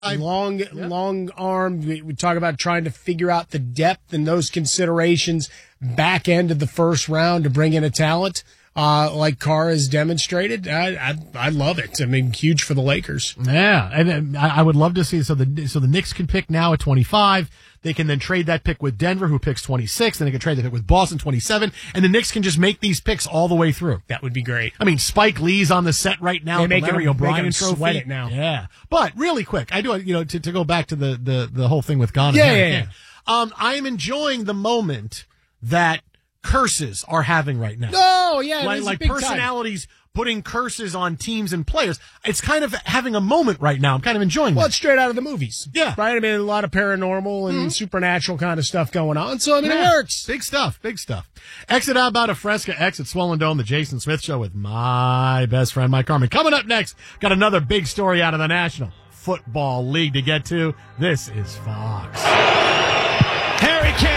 long arm. We talk about trying to figure out the depth and those considerations back end of the first round to bring in a talent like Carr has demonstrated. I love it. I mean, huge for the Lakers. Yeah, and I would love to see. So the Knicks can pick now at 25. They can then trade that pick with Denver, who picks 26. Then they can trade the pick with Boston, 27. And the Knicks can just make these picks all the way through. That would be great. I mean, Spike Lee's on the set right now. They the Larry O'Brien trophy. Sweat it now. Yeah, but really quick, I do. To go back to the whole thing with Ghana. Yeah. I am enjoying the moment that curses are having right now. Oh yeah, like personalities putting curses on teams and players. It's kind of having a moment right now. I'm kind of enjoying Well, that. it's straight out of the movies. Yeah. Right? I mean, a lot of paranormal and supernatural kind of stuff going on. So, I mean, it works. Big stuff. Exit out about a Fresca, exit Swollen Dome, the Jason Smith Show with my best friend, Mike Carmen. Coming up next, got another big story out of the National Football League to get to. This is Fox. Harry Kane.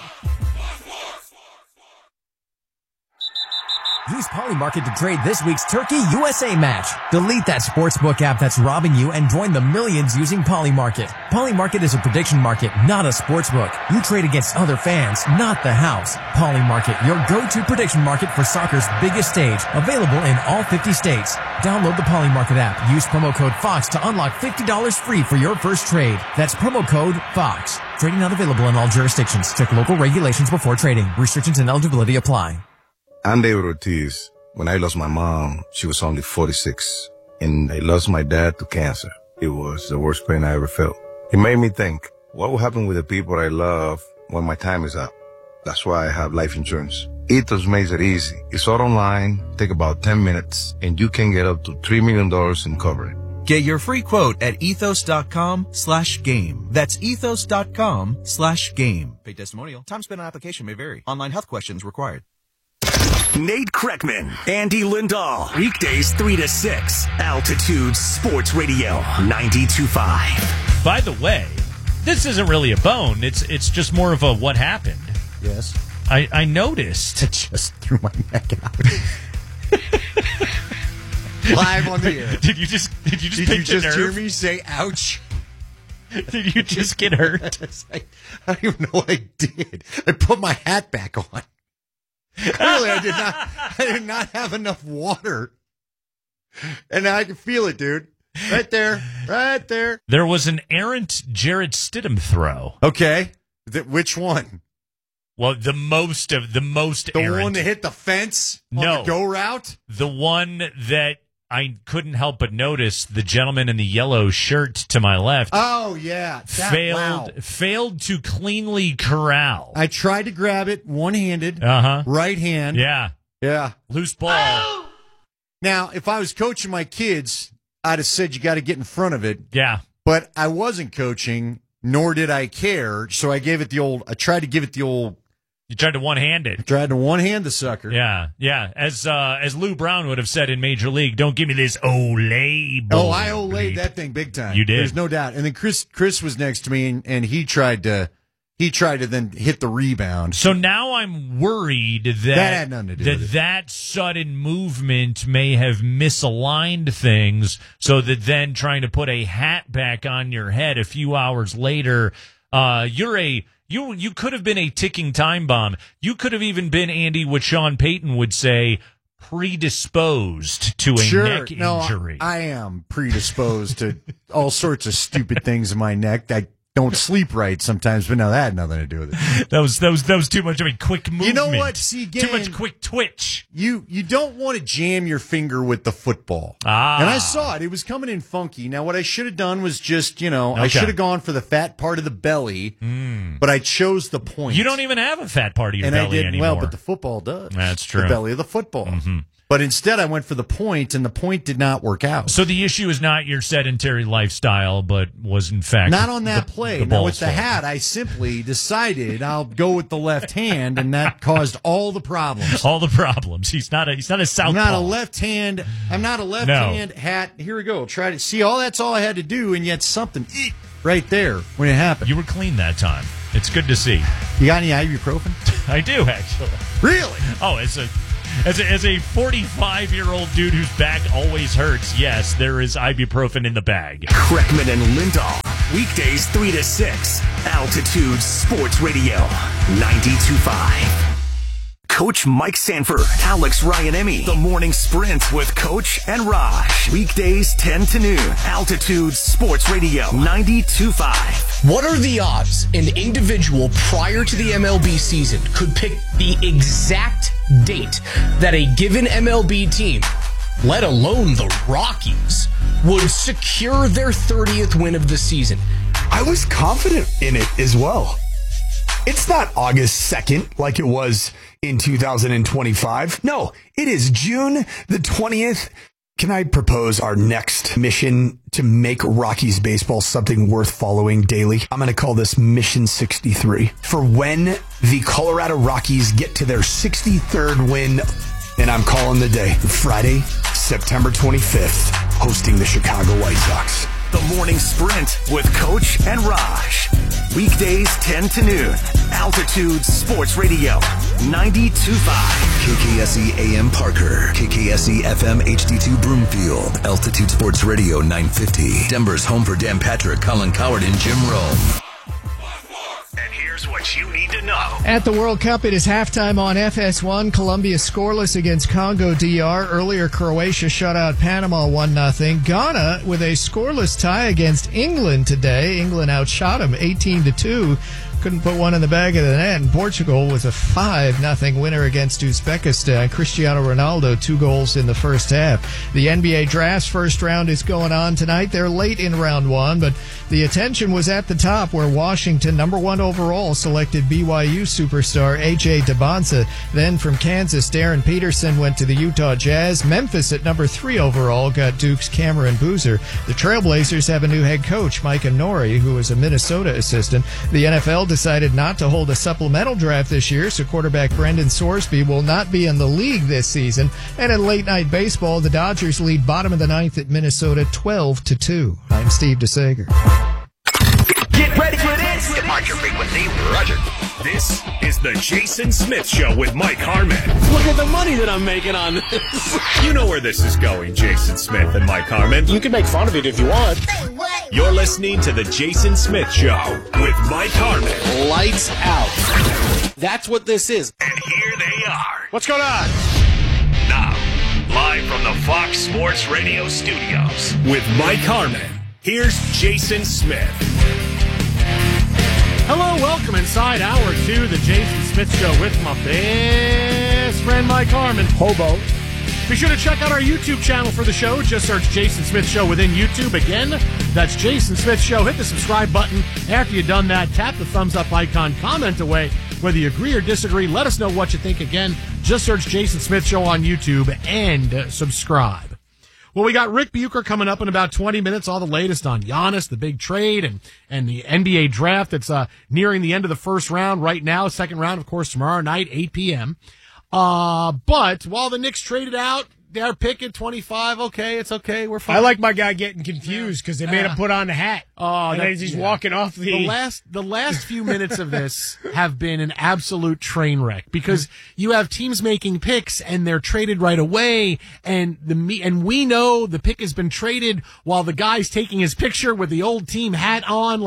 Use Polymarket to trade this week's Turkey USA match. Delete that sportsbook app that's robbing you and join the millions using Polymarket. Polymarket is a prediction market, not a sportsbook. You trade against other fans, not the house. Polymarket, your go-to prediction market for soccer's biggest stage. Available in all 50 states. Download the Polymarket app. Use promo code FOX to unlock $50 free for your first trade. That's promo code FOX. Trading not available in all jurisdictions. Check local regulations before trading. Restrictions and eligibility apply. I'm David Ortiz. When I lost my mom, she was only 46, and I lost my dad to cancer. It was the worst pain I ever felt. It made me think, what will happen with the people I love when my time is up? That's why I have life insurance. Ethos makes it easy. It's all online, take about 10 minutes, and you can get up to $3 million in coverage. Get your free quote at ethos.com/game. That's ethos.com/game. Paid testimonial. Time spent on application may vary. Online health questions required. Nate Kreckman, Andy Lindahl. Weekdays 3 to 6. Altitude Sports Radio 92.5. By the way, this isn't really a bone. It's just more of a what happened. Yes. I noticed. I just threw my neck out. Live on the air. Did you just hear me say ouch? Did you just get hurt? I don't even know what I did. I put my hat back on. Clearly, I did not have enough water. And I can feel it, dude. Right there. There was an errant Jarrett Stidham throw. Okay. Which one? Well, the most errant. The one that hit the fence on the go route? The one that I couldn't help but notice, the gentleman in the yellow shirt to my left. Oh, yeah. Failed to cleanly corral. I tried to grab it one-handed. Right hand. Yeah. Loose ball. Oh! Now, if I was coaching my kids, I'd have said you got to get in front of it. Yeah. But I wasn't coaching, nor did I care, so I tried to give it the old... You tried to one-hand it. Tried to one-hand the sucker. Yeah. As Lou Brown would have said in Major League, don't give me this Olay ball. Oh, I Olayed that thing big time. You did. There's no doubt. And then Chris was next to me, and he tried to then hit the rebound. So now I'm worried that had nothing to do with it. That sudden movement may have misaligned things, so that then trying to put a hat back on your head a few hours later, You could have been a ticking time bomb. You could have even been, Andy, what Sean Payton would say, predisposed to a neck injury. I am predisposed to all sorts of stupid things in my neck. I don't sleep right sometimes, but no, that had nothing to do with it. That was too much of a quick movement. You know what? See, again, too much quick twitch. You don't want to jam your finger with the football. And I saw it. It was coming in funky. Now, what I should have done was just, I should have gone for the fat part of the belly, but I chose the point. You don't even have a fat part of your belly anymore. Well, but the football does. That's true. The belly of the football. Mm-hmm. But instead, I went for the point, and the point did not work out. So the issue is not your sedentary lifestyle, but was in fact not on that play. Now with the fault. hat, I simply decided I'll go with the left hand, and that caused all the problems. All the problems. He's not a southpaw. I'm not a left hand hat. Here we go. Try to see. That's all I had to do, and yet something right there when it happened. You were clean that time. It's good to see. You got any ibuprofen? I do, actually. Really? Oh, it's a As a 45-year-old dude whose back always hurts, yes, there is ibuprofen in the bag. Kreckman and Lindahl. Weekdays 3 to 6. Altitude Sports Radio 92.5. Coach Mike Sanford, Alex Ryan-Emmy, The Morning Sprint with Coach and Raj. Weekdays 10 to noon. Altitude Sports Radio 92.5. What are the odds an individual prior to the MLB season could pick the exact date that a given MLB team, let alone the Rockies, would secure their 30th win of the season? I was confident in it as well. It's not August 2nd like it was in 2025. No, it is June the 20th. Can I propose our next mission to make Rockies baseball something worth following daily? I'm going to call this Mission 63. For when the Colorado Rockies get to their 63rd win, and I'm calling the day Friday, September 25th, hosting the Chicago White Sox. The Morning Sprint with Coach and Raj. Weekdays 10 to noon. Altitude Sports Radio 92.5. KKSE AM Parker. KKSE FM HD2 Broomfield. Altitude Sports Radio 950. Denver's home for Dan Patrick, Colin Coward, and Jim Rome. And here's what you need to know. At the World Cup, it is halftime on FS1. Colombia scoreless against Congo DR. Earlier, Croatia shut out Panama 1-0. Ghana with a scoreless tie against England today. England outshot them 18-2. Couldn't put one in the bag of the net. And Portugal was a 5-0 winner against Uzbekistan. Cristiano Ronaldo, 2 goals in the first half. The NBA Draft's first round is going on tonight. They're late in round 1, but the attention was at the top where Washington, number 1 overall, selected BYU superstar A.J. Debonsa. Then from Kansas, Darren Peterson went to the Utah Jazz. Memphis at number 3 overall got Duke's Cameron Boozer. The Trailblazers have a new head coach, Mike Inori, who is a Minnesota assistant. The NFL decided not to hold a supplemental draft this year, so quarterback Brendan Sorsby will not be in the league this season. And in late night baseball, the Dodgers lead bottom of the 9th at Minnesota 12-2. I'm Steve DeSager. Get ready for this. Departure frequency, Roger. This is the Jason Smith Show with Mike Harmon. Look at the money that I'm making on this. You know where this is going, Jason Smith and Mike Harmon. You can make fun of it if you want. You're listening to the Jason Smith Show with Mike Harmon. Lights out. That's what this is. And here they are. What's going on? Now, live from the Fox Sports Radio studios with Mike Harmon. Here's Jason Smith. Hello, welcome inside Hour 2, the Jason Smith Show with my best friend Mike Harmon. Hobo. Be sure to check out our YouTube channel for the show. Just search Jason Smith Show within YouTube. Again, that's Jason Smith Show. Hit the subscribe button. After you've done that, tap the thumbs up icon, comment away. Whether you agree or disagree, let us know what you think. Again, just search Jason Smith Show on YouTube and subscribe. Well, we got Rick Bucher coming up in about 20 minutes, all the latest on Giannis, the big trade, and the NBA draft that's nearing the end of the first round right now. Second round, of course, tomorrow night, 8 p.m. But while the Knicks traded out their pick at 25, okay, it's okay, we're fine. I like my guy getting confused because they made him put on the hat. Oh, and then he's walking off the last few minutes of this have been an absolute train wreck because you have teams making picks and they're traded right away, and we know the pick has been traded while the guy's taking his picture with the old team hat on,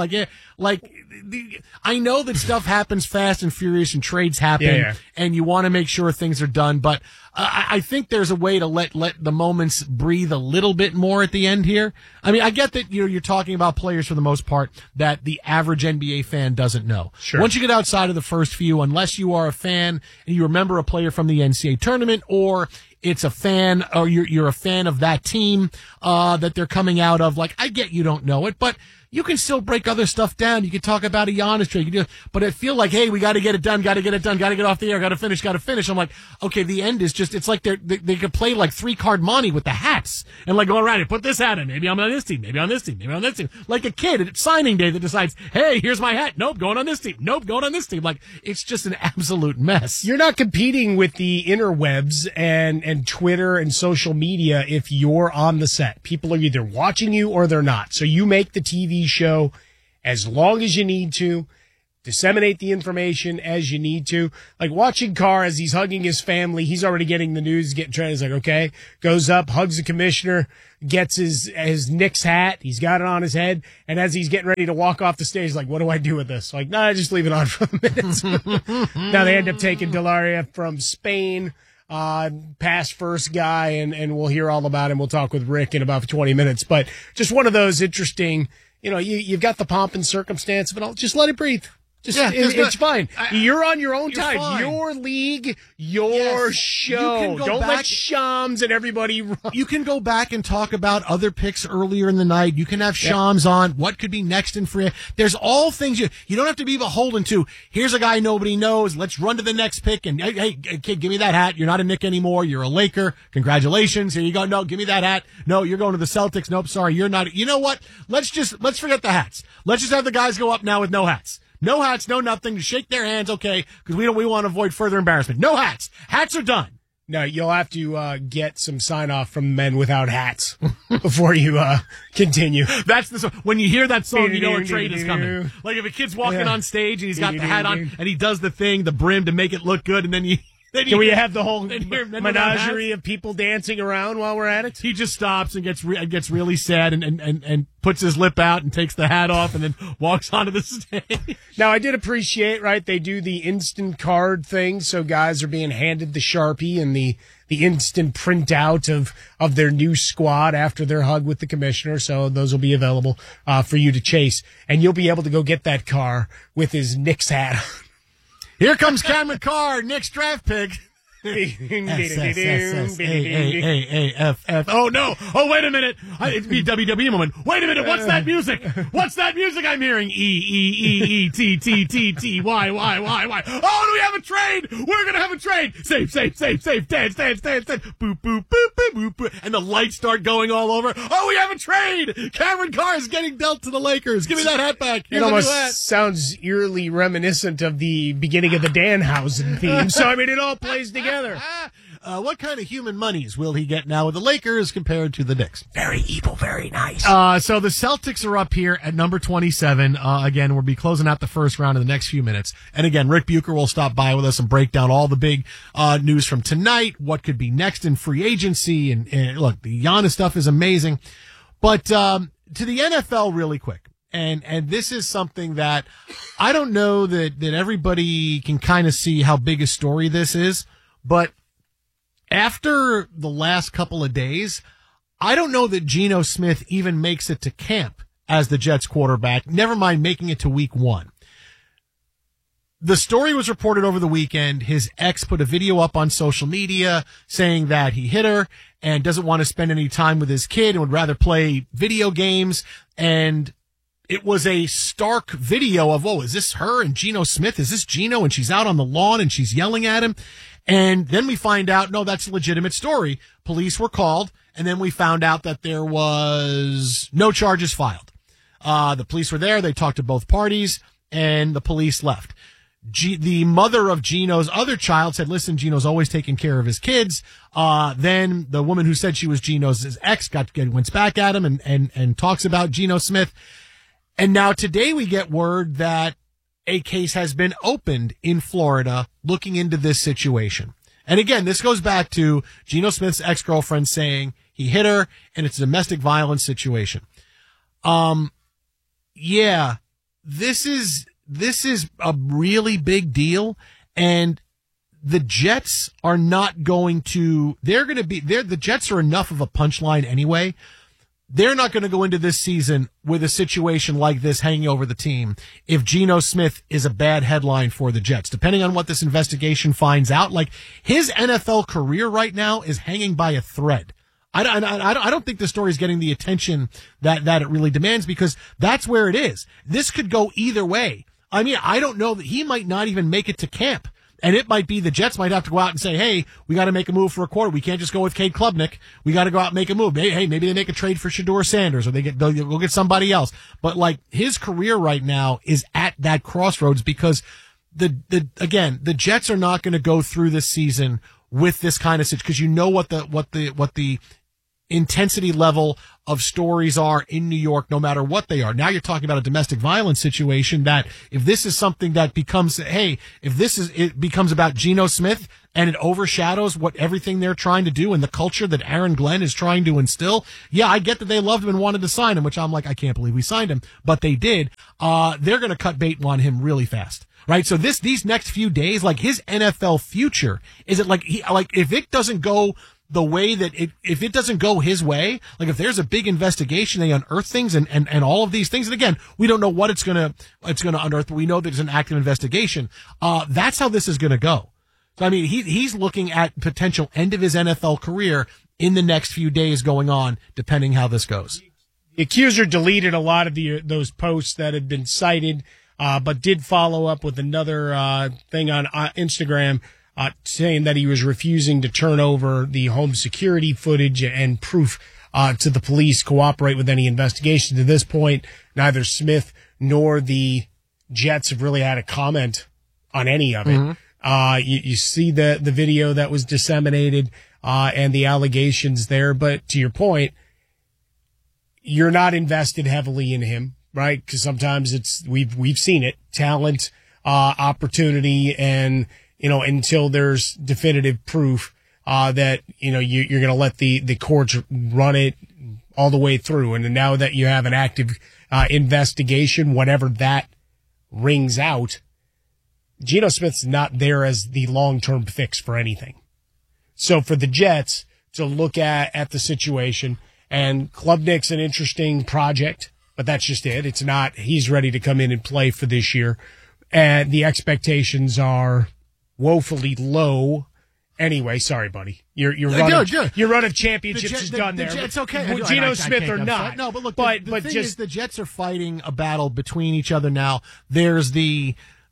I know that stuff happens fast and furious and trades happen, and you want to make sure things are done, but I think there's a way to let the moments breathe a little bit more at the end here. I mean, I get that you're talking about players for the most part that the average NBA fan doesn't know. Sure. Once you get outside of the first few, unless you are a fan and you remember a player from the NCAA tournament, or it's a fan, or you're a fan of that team that they're coming out of, I get you don't know it, but you can still break other stuff down. You can talk about a Giannis trade. But I feel like, hey, we got to get it done, got to get off the air, got to finish. I'm like, okay, the end is just, it's like they could play 3-card monte with the hats and go around and put this hat in. Maybe I'm on this team, maybe on this team, maybe on this team. Like a kid at signing day that decides, hey, here's my hat. Nope, going on this team. Nope, going on this team. It's just an absolute mess. You're not competing with the interwebs and Twitter and social media if you're on the set. People are either watching you or they're not. So you make the TV show as long as you need to. disseminate the information as you need to. Like watching Carr as he's hugging his family, he's already getting the news, getting trained. He's like, okay, goes up, hugs the commissioner, gets his Knicks hat. He's got it on his head. And as he's getting ready to walk off the stage, like, what do I do with this? Like, nah, just leave it on for a minute. Now they end up taking Delaria from Spain, past first guy, and we'll hear all about him. We'll talk with Rick in about 20 minutes. But just one of those interesting, you've got the pomp and circumstance, but I'll just let it breathe. It's fine. You're on your own time. Fine. Your league, your show. Don't let Shams and everybody run. You can go back and talk about other picks earlier in the night. You can have Shams on. What could be next in free? There's all things you don't have to be beholden to. Here's a guy nobody knows. Let's run to the next pick. And hey, kid, give me that hat. You're not a Knick anymore. You're a Laker. Congratulations. Here you go. No, give me that hat. No, you're going to the Celtics. Nope, sorry, you're not. You know what? Let's forget the hats. Let's just have the guys go up now with no hats. No hats, no nothing. Shake their hands, okay? Because we want to avoid further embarrassment. No hats. Hats are done. No, you'll have to get some sign off from men without hats before you continue. That's when you hear that song, you know a trade is coming. Like if a kid's walking on stage and he's got the hat on and he does the thing, the brim to make it look good, and then you. Can we have the whole menagerie of people dancing around while we're at it? He just stops and gets really sad and puts his lip out and takes the hat off and then walks onto the stage. Now, I did appreciate, right, they do the instant card thing, so guys are being handed the Sharpie and the instant printout of their new squad after their hug with the commissioner, so those will be available for you to chase. And you'll be able to go get that car with his Knicks hat on. Here comes Cameron Carr, Knicks draft pick. S-S-S-S-A-A-A-F-F. Oh, no. Oh, wait a minute. It's the WWE moment. Wait a minute. What's that music? What's that music I'm hearing? E-E-E-E-T-T-T-T-Y-Y-Y-Y. Oh, do we have a trade? We're going to have a trade. Save. Dance. Boop, boop, boop, boop, boop, boop. And the lights start going all over. Oh, we have a trade. Cameron Carr is getting dealt to the Lakers. Give me that hat back. It almost sounds eerily reminiscent of the beginning of the Danhausen theme. So, I mean, it all plays together. What kind of human monies will he get now with the Lakers compared to the Knicks? Very evil, very nice. So the Celtics are up here at number 27. Again, we'll be closing out the first round in the next few minutes. And again, Rick Bucher will stop by with us and break down all the big news from tonight, what could be next in free agency. And look, the Giannis stuff is amazing. But to the NFL really quick. And this is something that I don't know that everybody can kind of see how big a story this is. But after the last couple of days, I don't know that Geno Smith even makes it to camp as the Jets quarterback, never mind making it to week 1. The story was reported over the weekend. His ex put a video up on social media saying that he hit her and doesn't want to spend any time with his kid and would rather play video games. And it was a stark video of, whoa, is this her and Geno Smith? Is this Geno? And she's out on the lawn and she's yelling at him. And then we find out, no, that's a legitimate story. Police were called, and then we found out that there was no charges filed. The police were there. They talked to both parties, and the police left. The mother of Geno's other child said, listen, Geno's always taking care of his kids. Then the woman who said she was Geno's ex went back at him and talks about Geno Smith. And now today we get word that a case has been opened in Florida looking into this situation. And again, this goes back to Geno Smith's ex-girlfriend saying he hit her and it's a domestic violence situation. Yeah, this is a really big deal. And the Jets are not going to, the Jets are enough of a punchline anyway. They're not going to go into this season with a situation like this hanging over the team if Geno Smith is a bad headline for the Jets. Depending on what this investigation finds out, like his NFL career right now is hanging by a thread. I don't think the story is getting the attention that it really demands because that's where it is. This could go either way. I mean, I don't know that he might not even make it to camp. And it might be the Jets might have to go out and say, hey, we got to make a move for a quarter. We can't just go with Cade Klubnik. We got to go out and make a move. Hey, maybe they make a trade for Shedeur Sanders or they'll go get somebody else. But like his career right now is at that crossroads because the Jets are not going to go through this season with this kind of situation because you know what the intensity level of stories are in New York, no matter what they are. Now you're talking about a domestic violence situation that if this is something that becomes, it becomes about Geno Smith and it overshadows what everything they're trying to do and the culture that Aaron Glenn is trying to instill. Yeah, I get that they loved him and wanted to sign him, which I'm like, I can't believe we signed him, but they did. They're going to cut bait on him really fast. Right, so these next few days, like his NFL future, is it if it doesn't go the way that if it doesn't go his way, like if there's a big investigation, they unearth things and all of these things, and again, we don't know what it's gonna unearth, but we know there's an active investigation. That's how this is gonna go. So I mean, he's looking at potential end of his NFL career in the next few days going on, depending how this goes. The accuser deleted a lot of those posts that had been cited. But did follow up with another thing on Instagram saying that he was refusing to turn over the home security footage and proof to the police, cooperate with any investigation. To this point, neither Smith nor the Jets have really had a comment on any of it. Mm-hmm. You see the video that was disseminated and the allegations there, but to your point, you're not invested heavily in him. Right, because sometimes we've seen it, talent, opportunity, and until there's definitive proof that you're going to let the courts run it all the way through. And now that you have an active investigation, whatever that rings out, Geno Smith's not there as the long-term fix for anything. So for the Jets to look at the situation, and Klubnik's an interesting project. But that's just it. It's not, he's ready to come in and play for this year. And the expectations are woefully low. Anyway, sorry, buddy. Your run of championships is done there. It's okay. Geno Smith or not. No, but look, the thing is the Jets are fighting a battle between each other now. There's the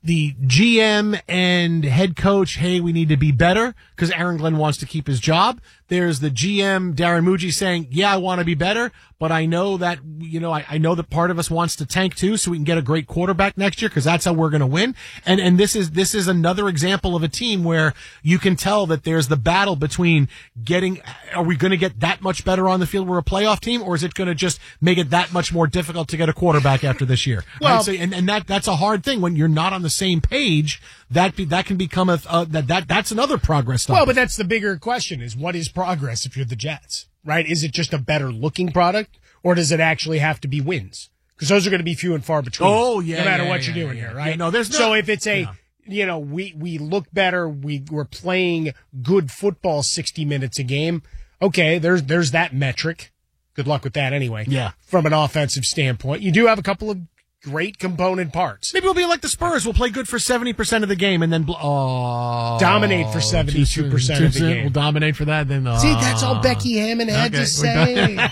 GM and head coach, hey, we need to be better because Aaron Glenn wants to keep his job. There's the GM, Darren Muji, saying, yeah, I want to be better, but I know that, I know that part of us wants to tank too so we can get a great quarterback next year because that's how we're going to win. And this is another example of a team where you can tell that there's the battle between are we going to get that much better on the field? We're a playoff team, or is it going to just make it that much more difficult to get a quarterback after this year? Well, right? So, and that's a hard thing when you're not on the same page. That can become that's another progress stop. Well, but that's the bigger question is what is progress if you're the Jets, right? Is it just a better looking product or does it actually have to be wins? Because those are going to be few and far between. Oh, yeah. No matter what you're doing here, right? Yeah, no, there's so if it's we look better, we're playing good football 60 minutes a game. Okay, there's that metric. Good luck with that anyway. Yeah. From an offensive standpoint. You do have a couple of great component parts. Maybe we'll be like the Spurs. We'll play good for 70% of the game and then dominate for 72% of the game. We'll dominate for that. Then see, that's all Becky Hammond had to say.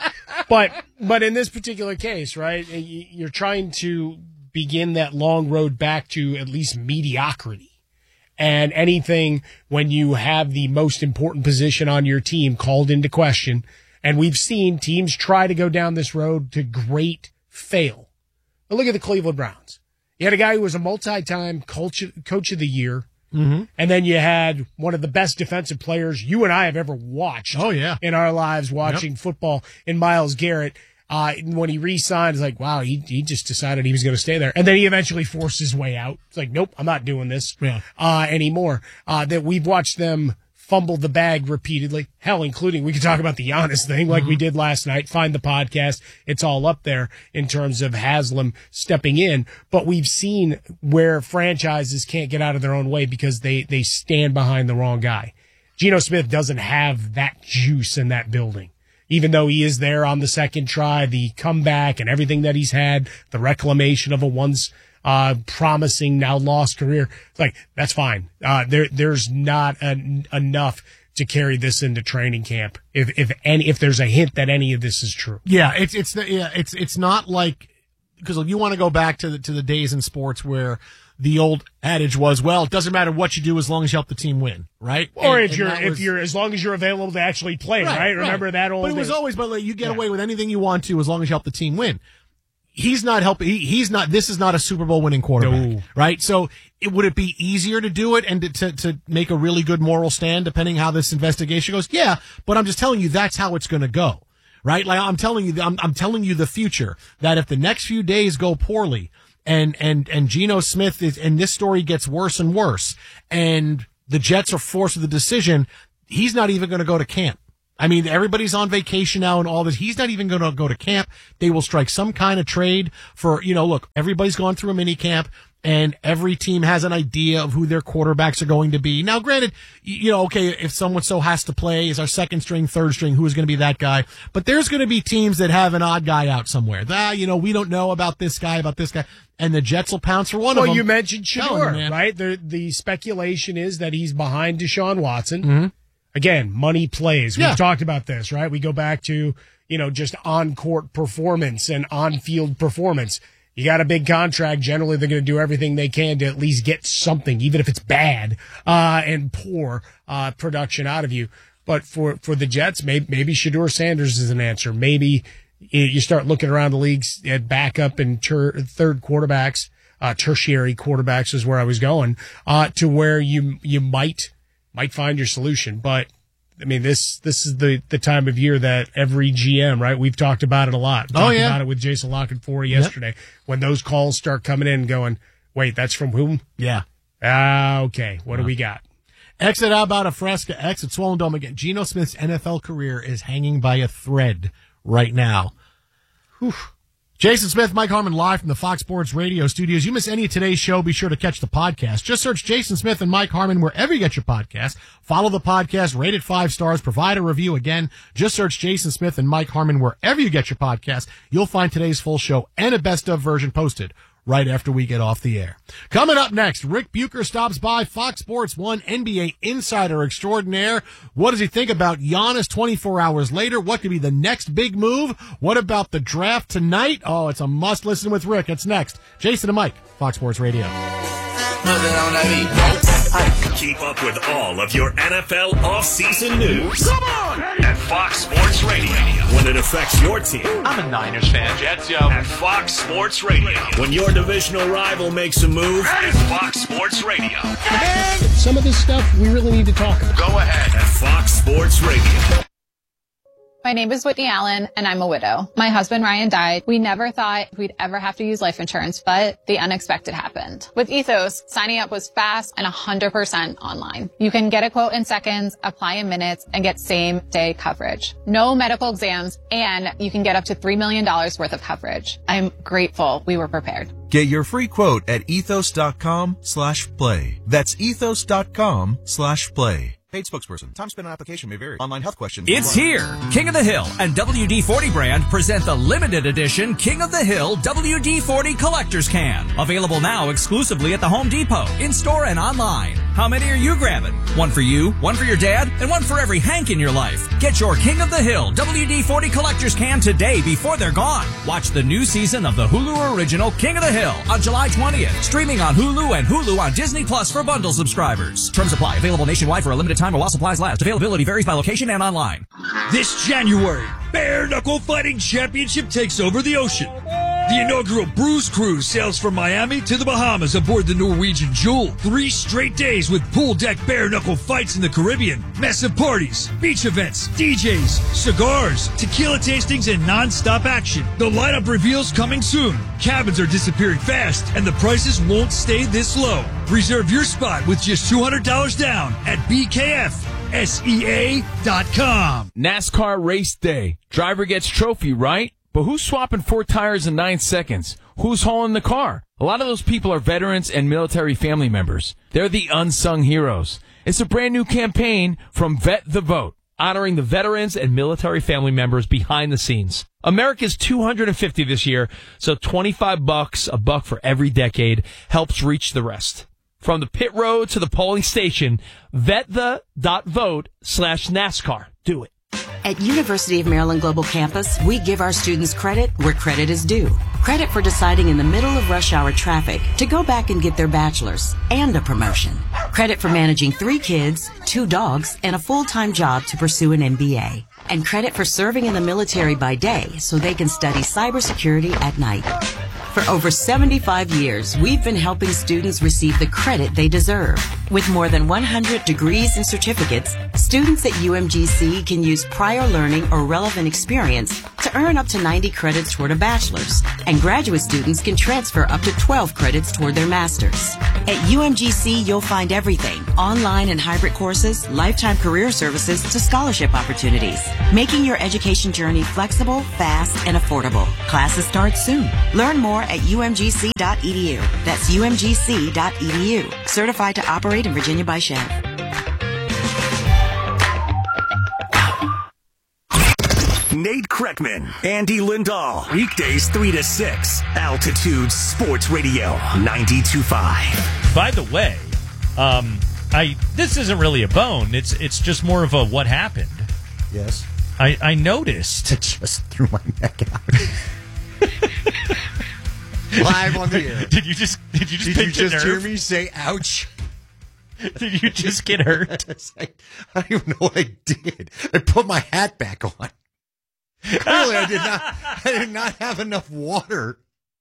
But in this particular case, right, you're trying to begin that long road back to at least mediocrity. And anything when you have the most important position on your team called into question, and we've seen teams try to go down this road to great fail. Look at the Cleveland Browns. You had a guy who was a multi-time coach of the year, and then you had one of the best defensive players you and I have ever watched in our lives watching football in Myles Garrett. When he re-signed, it's like, wow, he just decided he was going to stay there. And then he eventually forced his way out. It's like, nope, I'm not doing this anymore. That we've watched them fumble the bag repeatedly. Hell, including, we could talk about the Giannis thing like we did last night. Find the podcast. It's all up there in terms of Haslam stepping in. But we've seen where franchises can't get out of their own way because they stand behind the wrong guy. Geno Smith doesn't have that juice in that building. Even though he is there on the second try, the comeback and everything that he's had, the reclamation of a once promising, now lost career. It's like, that's fine. There's not enough to carry this into training camp. If there's a hint that any of this is true. Yeah, it's not like, because you want to go back to the days in sports where the old adage was, well, it doesn't matter what you do as long as you help the team win, right? Or if you're as long as you're available to actually play, right? Remember that old. But it was always, you get away with anything you want to as long as you help the team win. He's not helping. He's not. This is not a Super Bowl winning quarterback, right? So, would it be easier to do it and to make a really good moral stand, depending how this investigation goes? Yeah, but I'm just telling you that's how it's going to go, right? Like I'm telling you the future, that if the next few days go poorly and Geno Smith and this story gets worse and worse and the Jets are forced with the decision, he's not even going to go to camp. I mean, everybody's on vacation now and all this. He's not even going to go to camp. They will strike some kind of trade for, look, everybody's gone through a mini camp and every team has an idea of who their quarterbacks are going to be. Now, granted, okay, if someone so has to play as our second string, third string, who is going to be that guy? But there's going to be teams that have an odd guy out somewhere. We don't know about this guy, and the Jets will pounce for one of them. Well, you mentioned Shedeur, right? The speculation is that he's behind Deshaun Watson. Mm-hmm. Again, money plays. We've talked about this, right? We go back to, just on-court performance and on-field performance. You got a big contract. Generally, they're going to do everything they can to at least get something, even if it's bad, and poor, production out of you. But for the Jets, maybe Shedeur Sanders is an answer. Maybe you start looking around the leagues at backup and third quarterbacks, tertiary quarterbacks is where I was going, to where you might find your solution. But I mean, this is the time of year that every GM, right? We've talked about it a lot. We talked about it with Jason Lockett-Ford yesterday. When those calls start coming in going, wait, that's from whom? Yeah. Okay. What do we got? Exit out about a Fresca. Exit Swollen Dome again. Geno Smith's NFL career is hanging by a thread right now. Whew. Jason Smith, Mike Harmon, live from the Fox Sports Radio studios. You miss any of today's show, be sure to catch the podcast. Just search Jason Smith and Mike Harmon wherever you get your podcast. Follow the podcast, rate it 5 stars, provide a review. Again, just search Jason Smith and Mike Harmon wherever you get your podcast. You'll find today's full show and a best of version posted right after we get off the air. Coming up next, Rick Bucher stops by, Fox Sports 1 NBA insider extraordinaire. What does he think about Giannis 24 hours later? What could be the next big move? What about the draft tonight? Oh, it's a must listen with Rick. It's next. Jason and Mike, Fox Sports Radio. Keep up with all of your NFL offseason news. Come on! At Fox Sports Radio. When it affects your team. I'm a Niners fan, Jets, yo. At Fox Sports Radio. When your divisional rival makes a move. At Fox Sports Radio. And some of this stuff we really need to talk about. Go ahead. At Fox Sports Radio. My name is Whitney Allen, and I'm a widow. My husband, Ryan, died. We never thought we'd ever have to use life insurance, but the unexpected happened. With Ethos, signing up was fast and 100% online. You can get a quote in seconds, apply in minutes, and get same-day coverage. No medical exams, and you can get up to $3 million worth of coverage. I'm grateful we were prepared. Get your free quote at ethos.com/play. That's ethos.com/play. Paid spokesperson. Time spent on application may vary. Online health questions. It's here. King of the Hill and WD-40 brand present the limited edition King of the Hill WD-40 Collector's Can. Available now exclusively at the Home Depot, in-store and online. How many are you grabbing? One for you, one for your dad, and one for every Hank in your life. Get your King of the Hill WD-40 Collector's Can today before they're gone. Watch the new season of the Hulu original King of the Hill on July 20th. Streaming on Hulu and Hulu on Disney Plus for bundle subscribers. Terms apply. Available nationwide for a limited time or while supplies last. Availability varies by location and online. This January, Bare Knuckle Fighting Championship takes over the ocean. The inaugural Bruise Cruise sails from Miami to the Bahamas aboard the Norwegian Jewel. 3 straight days with pool deck bare knuckle fights in the Caribbean, massive parties, beach events, DJs, cigars, tequila tastings, and non-stop action. The lineup reveals coming soon. Cabins are disappearing fast, and the prices won't stay this low. Reserve your spot with just $200 down at BKFSEA.com. NASCAR race day. Driver gets trophy, right? But who's swapping 4 tires in 9 seconds? Who's hauling the car? A lot of those people are veterans and military family members. They're the unsung heroes. It's a brand new campaign from Vet the Vote, honoring the veterans and military family members behind the scenes. America's 250 this year, so $25, a buck for every decade, helps reach the rest. From the pit road to the polling station, VetThe.vote/NASCAR. Do it. At University of Maryland Global Campus, we give our students credit where credit is due. Credit for deciding in the middle of rush hour traffic to go back and get their bachelor's and a promotion. Credit for managing 3 kids, 2 dogs, and a full-time job to pursue an MBA. And credit for serving in the military by day so they can study cybersecurity at night. For over 75 years, we've been helping students receive the credit they deserve. With more than 100 degrees and certificates, students at UMGC can use prior learning or relevant experience to earn up to 90 credits toward a bachelor's, and graduate students can transfer up to 12 credits toward their master's. At UMGC, you'll find everything: online and hybrid courses, lifetime career services to scholarship opportunities, making your education journey flexible, fast, and affordable. Classes start soon. Learn more at umgc.edu. That's umgc.edu. Certified to operate in Virginia by Chev. Nate Kreckman, Andy Lindahl. Weekdays 3 to 6. Altitude Sports Radio 92.5. By the way, this isn't really a bone. It's just more of a what happened. Yes. I noticed. I just threw my neck out. Live on the air. Did you just hear me say ouch? Did you just get hurt? I don't even know what I did. I put my hat back on. Clearly, I did not have enough water.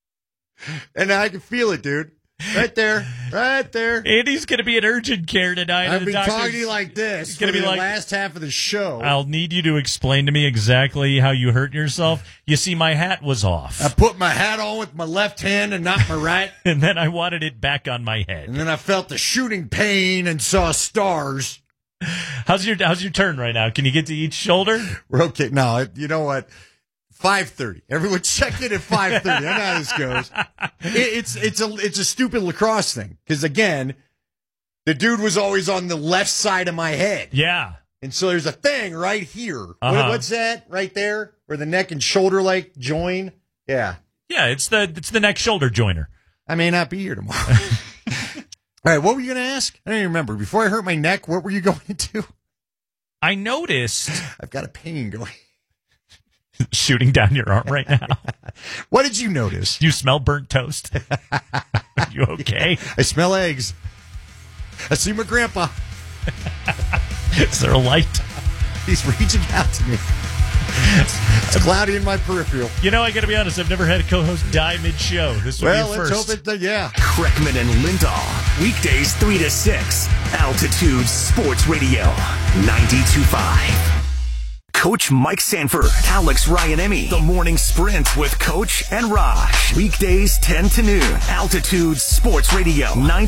And I can feel it, dude. Right there. Andy's going to be in urgent care tonight. I've been talking to you like this. It's going to be the last half of the show. I'll need you to explain to me exactly how you hurt yourself. You see, my hat was off. I put my hat on with my left hand and not my right. And then I wanted it back on my head. And then I felt the shooting pain and saw stars. How's your turn right now? Can you get to each shoulder? We're okay. No, you know what? 5:30. Everyone check in at 5:30. I know how this goes. It's a stupid lacrosse thing. Because again, the dude was always on the left side of my head. Yeah. And so there's a thing right here. Uh-huh. What's that? Right there? Where the neck and shoulder like join? Yeah. Yeah, it's the neck shoulder joiner. I may not be here tomorrow. All right, what were you going to ask? I don't even remember. Before I hurt my neck, what were you going to do? I noticed. I've got a pain going. Shooting down your arm right now. What did you notice? Do you smell burnt toast? Are you okay? Yeah, I smell eggs. I see my grandpa. Is there a light? He's reaching out to me. It's cloudy in my peripheral. You know, I got to be honest. I've never had a co-host die mid-show. This will be a first. Let's hope Kreckman and Lindahl. Weekdays 3 to 6. Altitude Sports Radio 92.5. Coach Mike Sanford, Alex Ryan-Emmy, The Morning Sprint with Coach and Raj. Weekdays 10 to noon. Altitude Sports Radio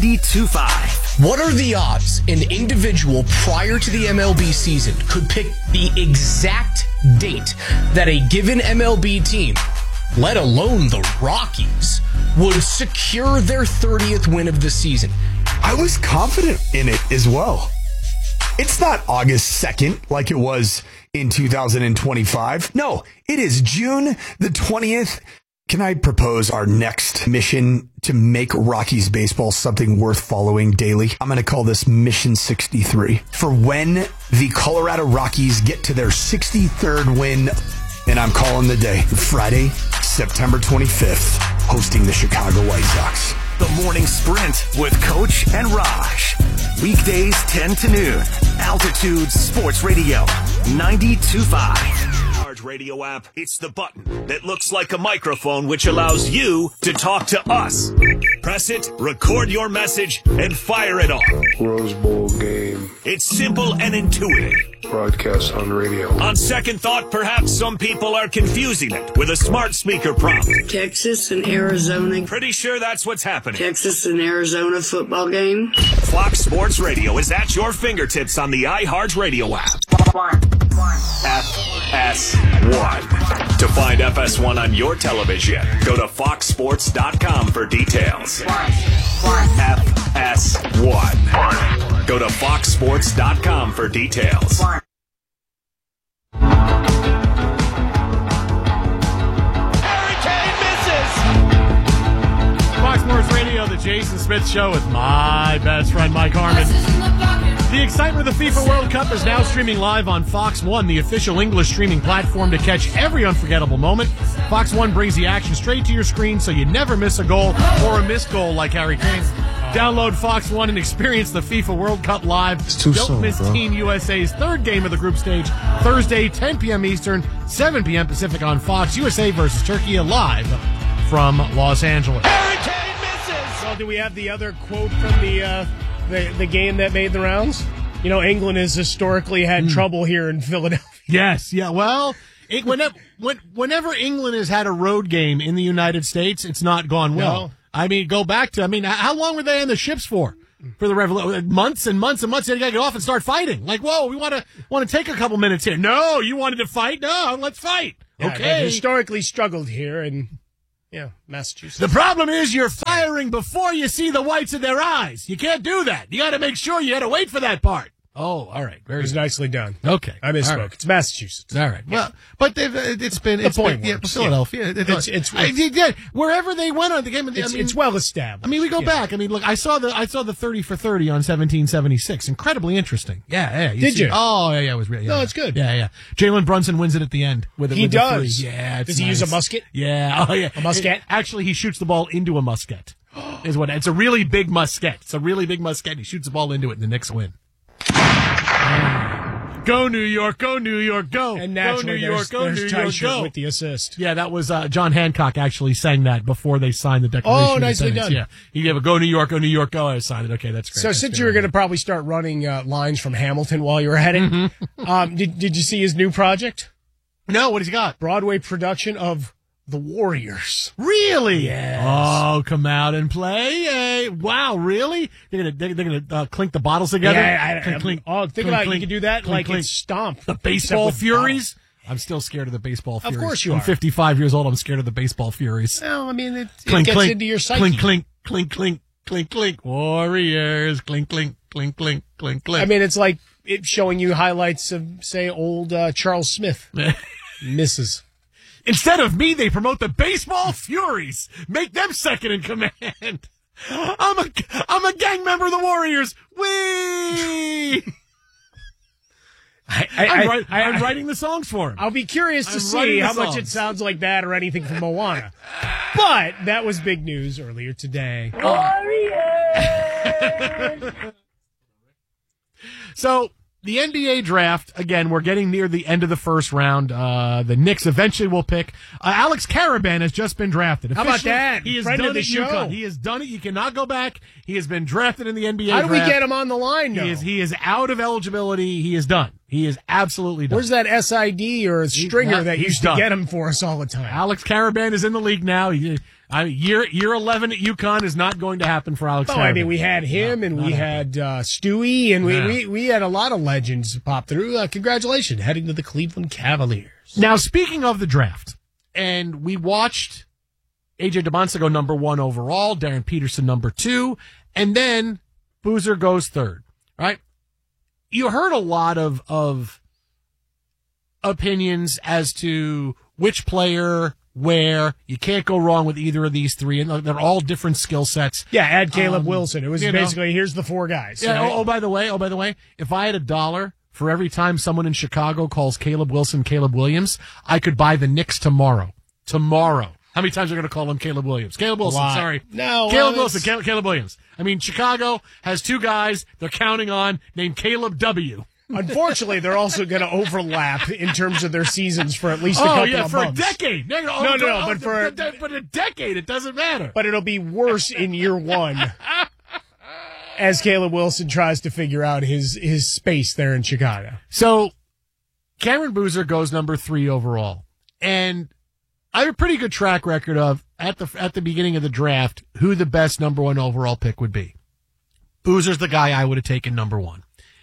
92.5. What are the odds an individual prior to the MLB season could pick the exact date that a given MLB team, let alone the Rockies, would secure their 30th win of the season? I was confident in it as well. It's not August 2nd like it was in 2025. No, it is June the 20th. Can I propose our next mission to make Rockies baseball something worth following daily? I'm going to call this Mission 63. For when the Colorado Rockies get to their 63rd win, and I'm calling the day Friday, September 25th, hosting the Chicago White Sox. The Morning Sprint with Coach and Raj. Weekdays 10 to noon. Altitude Sports Radio 92.5. Radio app, it's the button that looks like a microphone which allows you to talk to us. Press it, record your message, and fire it off. Rose Bowl game. It's simple and intuitive. Broadcast on radio. On second thought, perhaps some people are confusing it with a smart speaker prompt. Texas and Arizona. Pretty sure that's what's happening. Texas and Arizona football game. Fox Sports Radio is at your fingertips on the iHeartRadio app. FS1. To find FS1 on your television, go to foxsports.com for details. FS1. Go to foxsports.com for details. Fox Sports Radio, the Jason Smith Show with my best friend Mike Harmon. The excitement of the FIFA World Cup is now streaming live on Fox One, the official English streaming platform to catch every unforgettable moment. Fox One brings the action straight to your screen so you never miss a goal or a missed goal like Harry Kane. Download Fox One and experience the FIFA World Cup live. Don't miss Team USA's third game of the group stage, Thursday, 10 p.m. Eastern, 7 p.m. Pacific on Fox. USA versus Turkey live from Los Angeles. Well, do we have the other quote from the game that made the rounds? You know, England has historically had trouble here in Philadelphia. Yes, yeah. Well, whenever England has had a road game in the United States, it's not gone well. No. I mean, go back to, how long were they on the ships for? For the revolution, months and months and months, they got to get off and start fighting. Like, whoa, we want to take a couple minutes here. No, you wanted to fight? No, let's fight. Yeah, okay. they've historically struggled here in Massachusetts. The problem is you're firing before you see the whites of their eyes. You can't do that. You got to make sure you got to wait for that part. Oh, all right. It was nicely done. Okay. I misspoke. Right. It's Massachusetts. All right. Well, but it's been Philadelphia. It's wherever they went on the game. It's well established. I mean, we go back. I mean, look, I saw the 30 for 30 on 1776. Incredibly interesting. Yeah. Did you? Oh, yeah. It was real. No, it's good. Yeah. Jalen Brunson wins it at the end with he with does. The free. Yeah. Does he use a musket? Yeah. Oh, yeah. A musket? Actually, he shoots the ball into a musket. It's a really big musket. He shoots the ball into it, and the Knicks win. Go New York, go New York, go! And naturally, go New York, go New York, go! With the assist. Yeah, that was John Hancock actually sang that before they signed the Declaration. Oh, nicely of Independence. done. Yeah, he gave a go New York, go. I signed it. Okay, that's great. So since you were going to probably start running lines from Hamilton while you were at it, did you see his new project? No, what has he got? Broadway production of The Warriors. Really? Yes. Oh, come out and play! Wow, really? They're gonna clink the bottles together. Yeah, clink. Think about it. You can do that clink, it's Stomp. The baseball Furies. I'm still scared of the baseball Furies. Of course you are. I'm 55 years old. I'm scared of the baseball Furies. Well, I mean, it clink, gets clink, into your psyche. Clink, clink, clink, clink, clink, clink. Warriors. Clink, clink, clink, clink, clink, clink. I mean, it's like it showing you highlights of, say, old Charles Smith. Misses. Instead of me, they promote the baseball Furies. Make them second in command. I'm a gang member of the Warriors. Whee! I'm writing the songs for him. I'll be curious to see how much it sounds like that or anything from Moana. But that was big news earlier today. Warriors! So, the NBA draft, again, we're getting near the end of the first round. The Knicks eventually will pick. Alex Karaban has just been drafted. How about that? He has Friend done of the it, show. UConn. He has done it. You cannot go back. He has been drafted in the NBA How do draft. we get him on the line, though? He is out of eligibility. He is done. He is absolutely done. Where's that SID or Stringer that used to get him for us all the time? Alex Karaban is in the league now. Year 11 at UConn is not going to happen for Alex Karaban. I mean, we had him, and we had Stewie, and we had a lot of legends pop through. Congratulations, heading to the Cleveland Cavaliers. Now, speaking of the draft, and we watched A.J. DeBonsa go number 1 overall, Darren Peterson number 2, and then Boozer goes 3rd, right? You heard a lot of opinions as to which player, where. You can't go wrong with either of these three, and they're all different skill sets. Yeah, add Caleb Wilson. It was basically, here's the 4 guys. Yeah. Right? Oh, by the way, if I had $1 for every time someone in Chicago calls Caleb Wilson Caleb Williams, I could buy the Knicks tomorrow. How many times are going to call him Caleb Williams? Caleb Wilson, sorry. No. Caleb Wilson, Caleb Williams. I mean, Chicago has 2 guys they're counting on named Caleb W. Unfortunately, they're also going to overlap in terms of their seasons for at least a couple of for months. a decade. But a decade, it doesn't matter. But it'll be worse in year 1 as Caleb Wilson tries to figure out his space there in Chicago. So, Cameron Boozer goes number 3 overall. And I have a pretty good track record of, at the beginning of the draft, who the best number 1 overall pick would be. Boozer's the guy I would have taken number 1.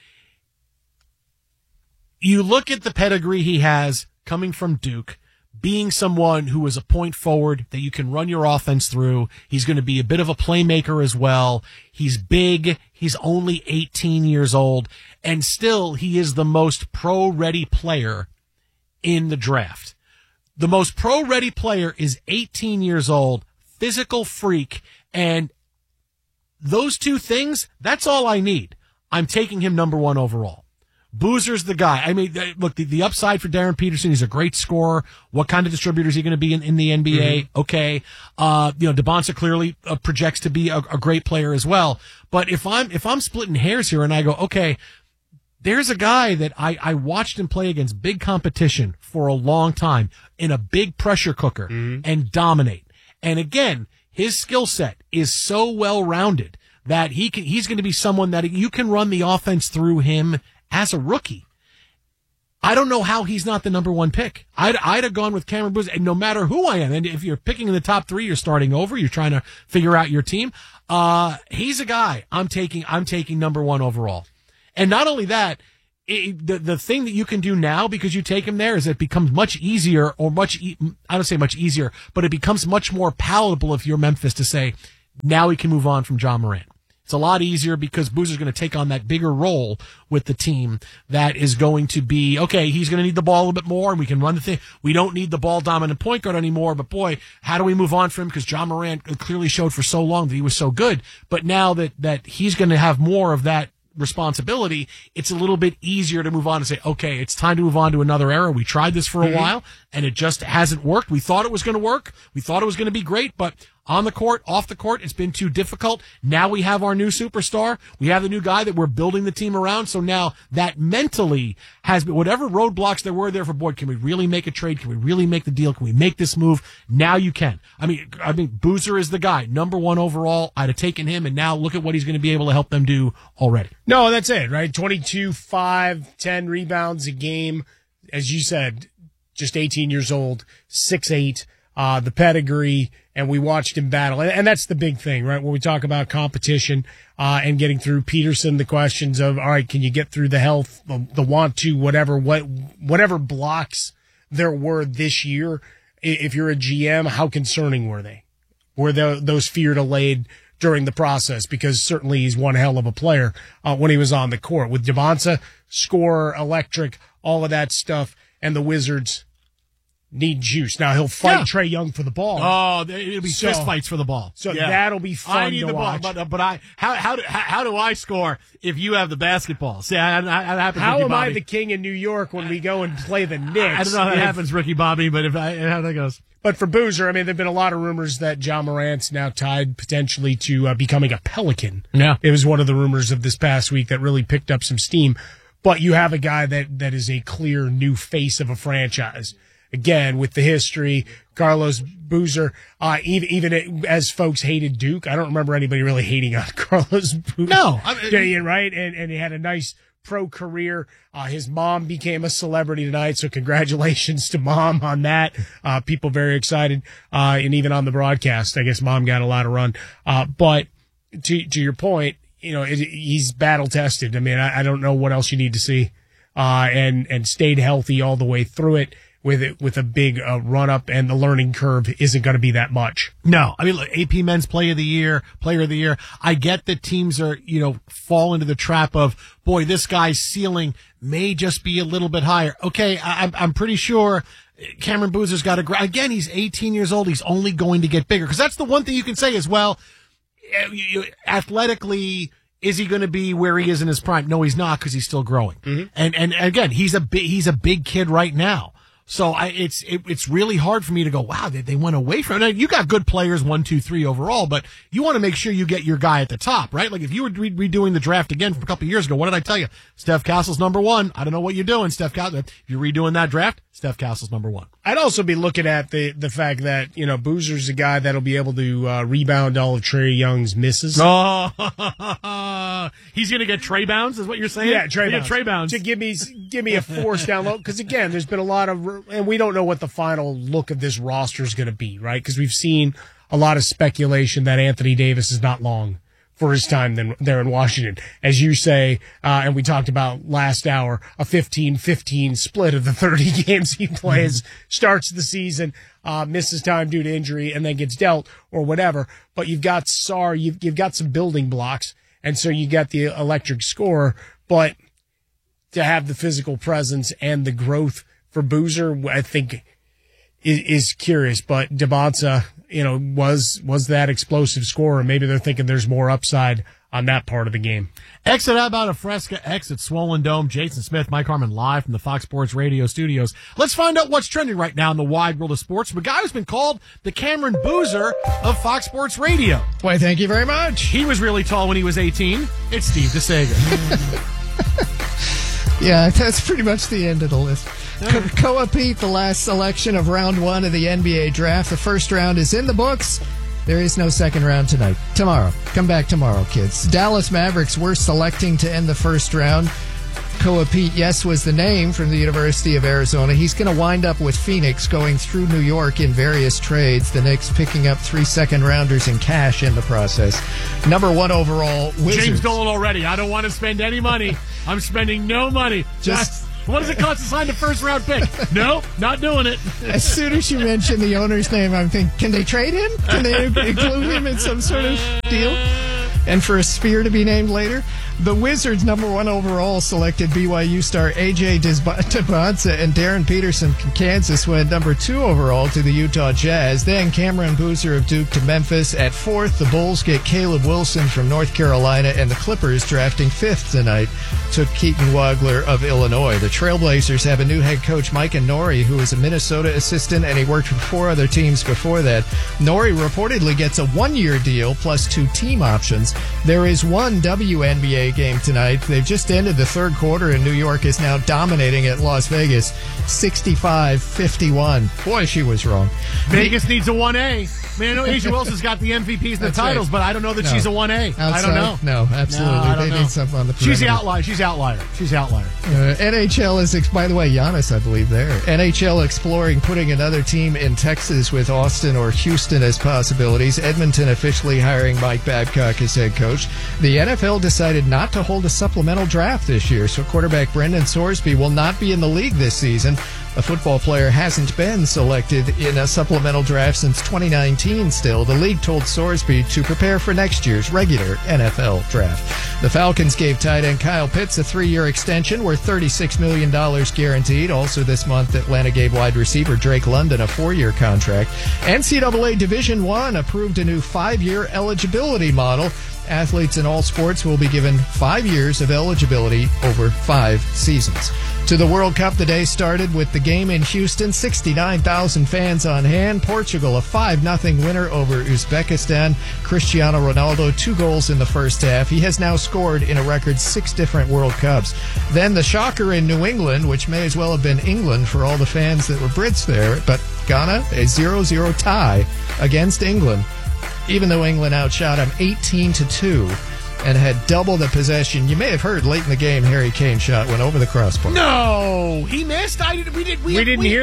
You look at the pedigree he has coming from Duke, being someone who is a point forward that you can run your offense through. He's going to be a bit of a playmaker as well. He's big. He's only 18 years old, and still he is the most pro-ready player in the draft. The most pro-ready player is 18 years old, physical freak, and those 2 things, that's all I need. I'm taking him number 1 overall. Boozer's the guy. I mean, look, the upside for Darren Peterson, he's a great scorer. What kind of distributor is he going to be in the NBA? Mm-hmm. Okay. DeBonsa clearly projects to be a great player as well. But if I'm splitting hairs here and I go, okay, there's a guy that I watched him play against big competition for a long time in a big pressure cooker and dominate. And again, his skill set is so well-rounded that he's going to be someone that you can run the offense through him as a rookie. I don't know how he's not the number one pick. I'd have gone with Cameron Boozer, and no matter who I am. And if you're picking in the top 3, you're starting over. You're trying to figure out your team. He's a guy I'm taking number 1 overall. And not only that, the thing that you can do now because you take him there is it becomes much easier, or I don't say much easier, but it becomes much more palatable if you're Memphis to say, now we can move on from John Morant. It's a lot easier because Boozer's going to take on that bigger role with the team that is going to be, okay, he's going to need the ball a little bit more and we can run the thing. We don't need the ball dominant point guard anymore, but boy, how do we move on from him? Because John Morant clearly showed for so long that he was so good. But now that he's going to have more of that responsibility, it's a little bit easier to move on and say, okay, it's time to move on to another era. We tried this for a while and it just hasn't worked. We thought it was going to work. We thought it was going to be great, but on the court, off the court, it's been too difficult. Now we have our new superstar. We have the new guy that we're building the team around. So now that mentally has been, whatever roadblocks there were there for, boy, can we really make a trade? Can we really make the deal? Can we make this move? Now you can. I mean, Boozer is the guy, number 1 overall. I'd have taken him, and now look at what he's going to be able to help them do already. No, that's it, right? 22, 5, 10 rebounds a game. As you said, just 18 years old, 6'8", the pedigree, and we watched him battle. And that's the big thing, right? When we talk about competition and getting through Peterson, the questions of, all right, can you get through the health, the want to, whatever blocks there were this year? If you're a GM, how concerning were they? Were those feared allayed during the process? Because certainly he's one hell of a player when he was on the court. With Devonta, scorer, electric, all of that stuff, and the Wizards need juice. Now he'll fight Trae Young for the ball. Oh, it'll be fist fights for the ball. So that'll be fun I need to the watch. ball, but how do I score if you have the basketball? See, that happens. How Ricky am Bobby. I the king in New York when we go and play the Knicks? I don't know how that happens, Ricky Bobby, but how that goes. But for Boozer, I mean, there've been a lot of rumors that John Morant's now tied potentially to becoming a Pelican. Yeah, it was one of the rumors of this past week that really picked up some steam. But you have a guy that is a clear new face of a franchise. Again, with the history, Carlos Boozer, even as folks hated Duke, I don't remember anybody really hating on Carlos Boozer. No. Right? And he had a nice pro career. His mom became a celebrity tonight, so congratulations to Mom on that. People very excited. And even on the broadcast, I guess Mom got a lot of run. But to your point, he's battle tested. I mean, I don't know what else you need to see. And stayed healthy all the way through it. With a big run up, and the learning curve isn't going to be that much. No, I mean, look, AP Men's Player of the Year. I get that teams are, fall into the trap of, boy, this guy's ceiling may just be a little bit higher. Okay, I'm pretty sure Cameron Boozer's got again, he's 18 years old. He's only going to get bigger, because that's the one thing you can say as well. Athletically, is he going to be where he is in his prime? No, he's not, because he's still growing. Mm-hmm. And again, he's a big kid right now. So it's really hard for me to go, wow, they went away from it. Now, you got good players, 1, 2, 3 overall, but you want to make sure you get your guy at the top, right? Like if you were redoing the draft again from a couple of years ago, what did I tell you? Steph Castle's number 1. I don't know what you're doing, Steph Castle. If you're redoing that draft, Steph Castle's number 1. I'd also be looking at the fact that, Boozer's a guy that'll be able to rebound all of Trae Young's misses. Oh, he's going to get Trae bounds, is what you're saying? Yeah, Trae bounds. To give me a force down low. Because again, there's been a lot of, and we don't know what the final look of this roster is going to be, right? Because we've seen a lot of speculation that Anthony Davis is not long for his time there in Washington. As you say, and we talked about last hour, a 15-15 split of the 30 games he plays, starts the season, misses time due to injury, and then gets dealt or whatever. But you've got Sarr, you've got some building blocks, and so you got the electric scorer. But to have the physical presence and the growth for Boozer, I think is curious. But Devonta, was that explosive scorer. Maybe they're thinking there's more upside on that part of the game. Exit out about a Fresca, exit Swollen Dome. Jason Smith, Mike Harmon live from the Fox Sports Radio studios. Let's find out what's trending right now in the wide world of sports. The guy who's been called the Cameron Boozer of Fox Sports Radio. Why, thank you very much. He was really tall when he was 18. It's Steve DeSager. Yeah, that's pretty much the end of the list. Koa Pete, the last selection of round 1 of the NBA draft. The first round is in the books. There is no second round tonight. Tomorrow. Come back tomorrow, kids. Dallas Mavericks were selecting to end the first round. Koa Pete, yes, was the name from the University of Arizona. He's going to wind up with Phoenix, going through New York in various trades. The Knicks picking up 3 second-rounders in cash in the process. Number 1 overall, Wizards. James Dolan already. I don't want to spend any money. I'm spending no money. What does it cost to sign the first-round pick? No, not doing it. As soon as you mention the owner's name, I'm thinking, can they trade him? Can they include him in some sort of deal? And for a sphere to be named later? The Wizards, number 1 overall, selected BYU star A.J. Debonsa, and Darren Peterson from Kansas went number 2 overall to the Utah Jazz. Then Cameron Boozer of Duke to Memphis. At 4th, the Bulls get Caleb Wilson from North Carolina, and the Clippers, drafting 5th tonight, took Keaton Wagler of Illinois. The Trailblazers have a new head coach, Micah Nori, who is a Minnesota assistant, and he worked for 4 other teams before that. Nori reportedly gets a 1-year deal plus 2 team options. There is one WNBA game tonight. They've just ended the third quarter, and New York is now dominating at Las Vegas, 65-51. Boy, she was wrong. Vegas needs a 1A. Man, I know Asia Wilson's got the MVPs and the titles, right. but I don't know that she's a 1A. Outside, I don't know. No, absolutely. They need something on the perimeter. She's the outlier. She's outlier. NHL is, by the way, Giannis, I believe, there. NHL exploring putting another team in Texas with Austin or Houston as possibilities. Edmonton officially hiring Mike Babcock as head coach. The NFL decided not to hold a supplemental draft this year, so quarterback Brendan Sorsby will not be in the league this season. A football player hasn't been selected in a supplemental draft since 2019 still. The league told Sorsby to prepare for next year's regular NFL draft. The Falcons gave tight end Kyle Pitts a 3-year extension worth $36 million guaranteed. Also this month, Atlanta gave wide receiver Drake London a 4-year contract. NCAA Division I approved a new 5-year eligibility model. Athletes in all sports will be given 5 years of eligibility over 5 seasons. To the World Cup, the day started with the game in Houston. 69,000 fans on hand. Portugal, a 5-0 winner over Uzbekistan. Cristiano Ronaldo, 2 goals in the first half. He has now scored in a record 6 different World Cups. Then the shocker in New England, which may as well have been England for all the fans that were Brits there, but Ghana, a 0-0 tie against England, even though England outshot them 18-2 and had double the possession. You may have heard late in the game, Harry Kane's shot went over the crossbar. No, he missed. We didn't hear that. We didn't hear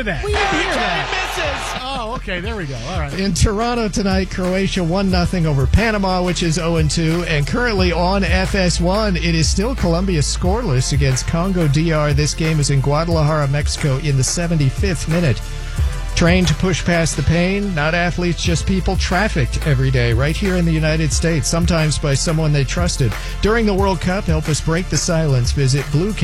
that. Misses. Oh, okay, there we go. All right. In Toronto tonight, Croatia 1-0 over Panama, which is 0-2, and currently on FS1, it is still Colombia scoreless against Congo DR. This game is in Guadalajara, Mexico, in the 75th minute. Trained to push past the pain, not athletes, just people trafficked every day right here in the United States, sometimes by someone they trusted. During the World Cup, help us break the silence. Visit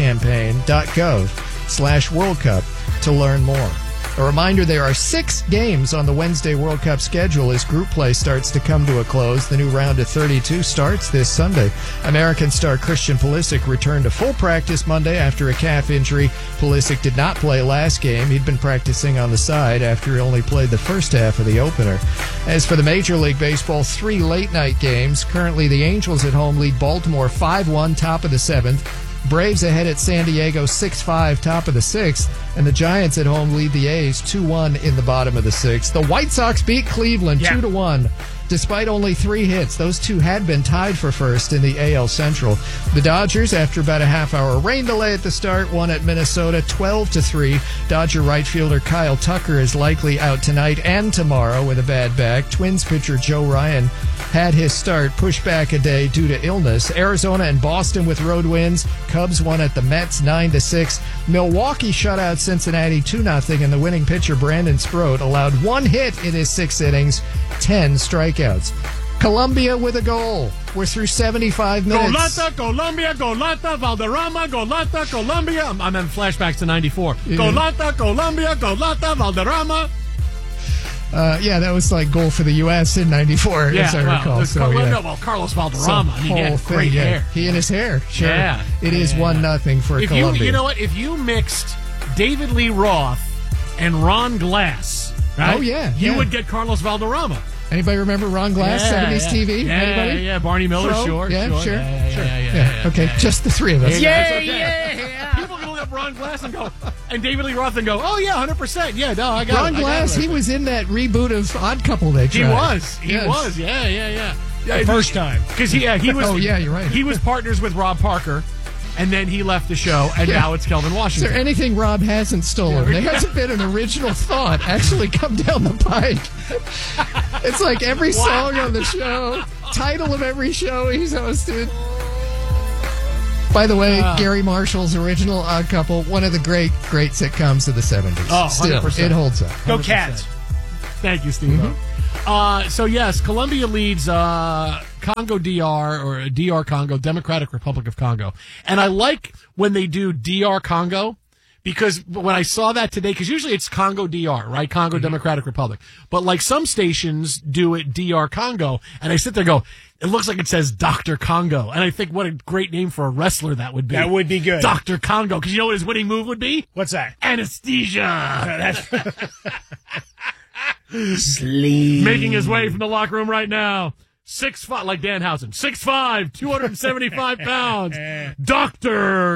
bluecampaign.gov/World Cup to learn more. A reminder, there are 6 games on the Wednesday World Cup schedule as group play starts to come to a close. The new round of 32 starts this Sunday. American star Christian Pulisic returned to full practice Monday after a calf injury. Pulisic did not play last game. He'd been practicing on the side after he only played the first half of the opener. As for the Major League Baseball, 3 late-night games. Currently, the Angels at home lead Baltimore 5-1, top of the 7th. Braves ahead at San Diego 6-5, top of the 6th, and the Giants at home lead the A's 2-1 in the bottom of the 6th. The White Sox beat Cleveland 2-1. Despite only 3 hits, those two had been tied for first in the AL Central. The Dodgers, after about a half-hour rain delay at the start, won at Minnesota 12-3. Dodger right fielder Kyle Tucker is likely out tonight and tomorrow with a bad back. Twins pitcher Joe Ryan had his start pushed back a day due to illness. Arizona and Boston with road wins. Cubs won at the Mets 9-6. Milwaukee shut out Cincinnati 2-0, and the winning pitcher Brandon Sproat allowed 1 hit in his 6 innings, 10 strikeouts. Colombia with a goal. We're through 75 minutes. Golata, Colombia, Golata, Valderrama, Golata, Colombia. I'm having flashbacks to 94. Yeah. Golata, Colombia, Golata, Valderrama. Yeah, that was like goal for the U.S. in 94, as I recall. Carlos Valderrama. He had great hair. He and his hair, sure. Yeah. It is 1-0 for Colombia. You know what? If you mixed David Lee Roth and Ron Glass, right? Oh, yeah. You would get Carlos Valderrama. Anybody remember Ron Glass, 70s TV? Anybody? Yeah, Barney Miller, sure. Yeah, sure. Yeah. Okay, just the 3 of us. Yeah. People are going to Ron Glass and go, and David Lee Roth and go, oh yeah, 100%. Yeah, no, I got Ron it. Glass, he was in that reboot of Odd Couple they tried. He was. Yes. Yeah. The first time. Because he was. Oh, yeah, you're right. He was partners with Rob Parker, and then he left the show, and now it's Kelvin Is Washington. there anything Rob hasn't stolen? There hasn't been an original thought actually come down the pike. It's like every song on the show, title of every show he's hosted. By the way, Gary Marshall's original Odd Couple, one of the great sitcoms of the 70s. Oh, Still, 100%. it holds up. Go 100%. Cats. Thank you, Steve. So, yes, Colombia leads Congo DR, or DR Congo, Democratic Republic of Congo. And I like when they do DR Congo, because when I saw that today, because usually it's Congo DR, right? Congo Democratic Republic. But like some stations do it DR Congo, and I sit there and go, it looks like it says Dr. Congo. And I think what a great name for a wrestler that would be. That would be good. Dr. Congo. Because you know what his winning move would be? What's that? Anesthesia. Sleep. Making his way from the locker room right now. 6'5", like Danhausen. 6'5", 275 pounds. Dr.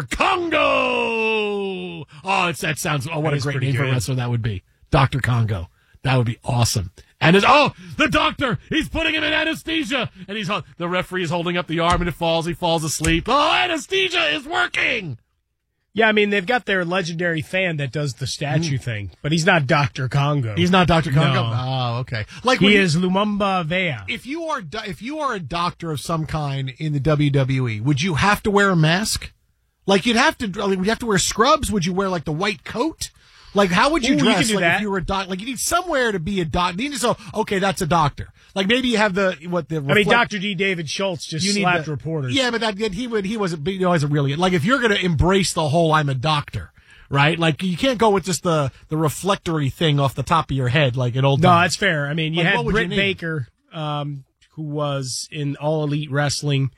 Congo. Oh, that sounds, what a great name for a wrestler that would be. Dr. Congo. That would be awesome. And the doctor, he's putting him in anesthesia. And the referee is holding up the arm and he falls asleep. Oh, anesthesia is working. Yeah, I mean, they've got their legendary fan that does the statue thing, but he's not Dr. Congo. He's not Dr. Congo? No. Oh, okay. Like he is Lumumba Vea. If you are a doctor of some kind in the WWE, would you have to wear a mask? Like would you have to wear scrubs? Would you wear like the white coat? Like how would you dress? You can do like that. If you were a doctor, like you need somewhere to be a doctor. You need to okay, that's a doctor. Like maybe you have Dr. D. David Schultz just slapped reporters. Yeah, but he wasn't really like if you're going to embrace the whole I'm a doctor. Right? Like, you can't go with just the reflectory thing off the top of your head like an old No, time. that's fair. I mean, you had Britt Baker, who was in All Elite Wrestling.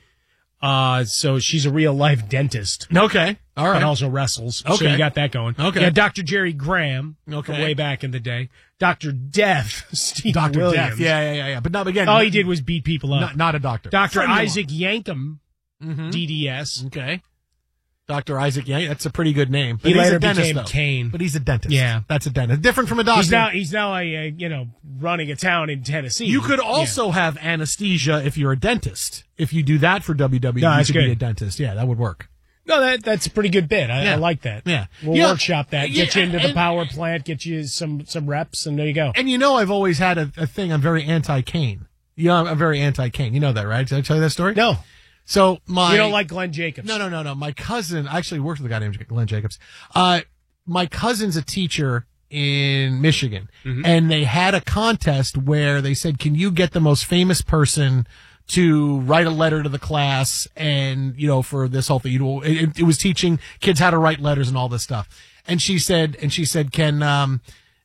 So she's a real life dentist. Okay. All right. And also wrestles. Okay. So you got that going. Okay. Yeah, Dr. Jerry Graham. Okay. From way back in the day. Dr. Death, Steve Dr. Williams. Death. Yeah. But again. All he did was beat people up. Not a doctor. Dr. Isaac Yankum, DDS. Okay. Dr. Isaac Yankum. That's a pretty good name. But He he's later a dentist, became though. Kane. But he's a dentist. Yeah. That's a dentist. Different from a doctor. He's now running a town in Tennessee. You could also have anesthesia if you're a dentist. If you do that for WWE, No, you that's could good. be a dentist. Yeah, that would work. No, that's a pretty good bit. I like that. Yeah. We'll workshop that. Get you into the and- power plant, get you some reps, and there you go. And I've always had a thing. I'm very anti-Kane. I'm very anti-Kane. You know that, right? Did I tell you that story? No. So You don't like Glenn Jacobs? No. My cousin, I actually worked with a guy named Glenn Jacobs. My cousin's a teacher in Michigan, and they had a contest where they said, can you get the most famous person to write a letter to the class and, for this whole thing. It was teaching kids how to write letters and all this stuff. And she said, can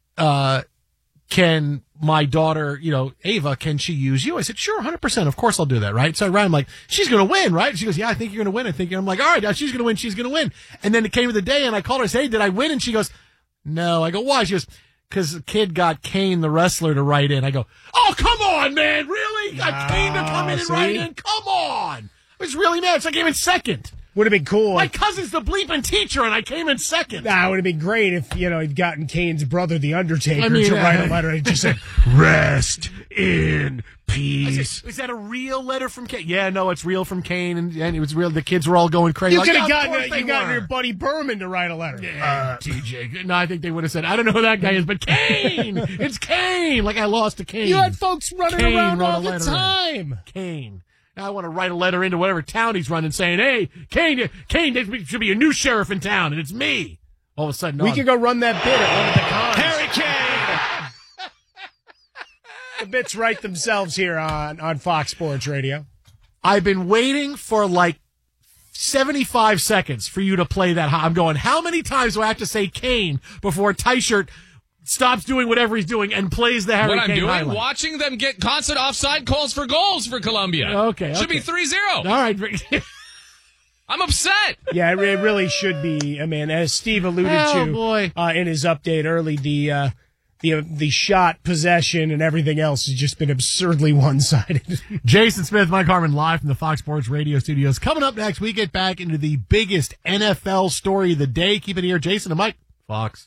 my daughter, Ava, can she use you? I said, sure, 100%. Of course I'll do that, right? So I'm like, she's going to win, right? She goes, yeah, I think you're going to win. I'm like, all right, she's going to win. She's going to win. And then it came to the day and I called her and said, hey, did I win? And she goes, no. I go, why? She goes, because the kid got Kane, the wrestler, to write in. I go, oh, come on, man. Really? Got Kane to come in and write in? Come on. I was really mad. So I came in second. Would have been cool. My cousin's the bleeping teacher, and I came in second. Nah, it would have been great if, he'd gotten Kane's brother, The Undertaker, I mean, to write a letter and just said, rest in peace. Is that a real letter from Kane? Yeah, no, it's real from Kane, and it was real. The kids were all going crazy. You like, could have of course gotten they were. your buddy Berman to write a letter. TJ. No, I think they would have said, I don't know who that guy is, but Kane! It's Kane! Like I lost to Kane. You had folks running Kane around wrote a all the letter in. time. Kane. Now I want to write a letter into whatever town he's running saying, hey, Kane should be a new sheriff in town, and it's me. All of a sudden, We could go run that bit at one of the cons. Harry Kane! The bits write themselves here on Fox Sports Radio. I've been waiting for like 75 seconds for you to play that. I'm going, how many times do I have to say Kane before Teichert stops doing whatever he's doing and plays the Harry What I'm Kane doing, highlight? watching them get constant offside calls for goals for Colombia. Okay. Should be 3-0. All right. I'm upset. Yeah, it really should be. I mean, as Steve alluded Oh, to boy. In his update early, the shot, possession, and everything else has just been absurdly one-sided. Jason Smith, Mike Harmon, live from the Fox Sports Radio studios. Coming up next, we get back into the biggest NFL story of the day. Keep it here, Jason and Mike. Fox.